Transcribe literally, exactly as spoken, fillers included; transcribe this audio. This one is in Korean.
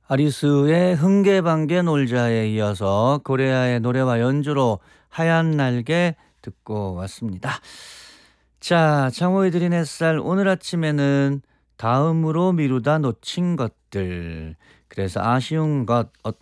아리수의 흥계방계 놀자에 이어서 고레아의 노래와 연주로 하얀 날개 듣고 왔습니다. 자, 장호의 드린 햇살 오늘 아침에는 다음으로 미루다 놓친 것들, 그래서 아쉬운 것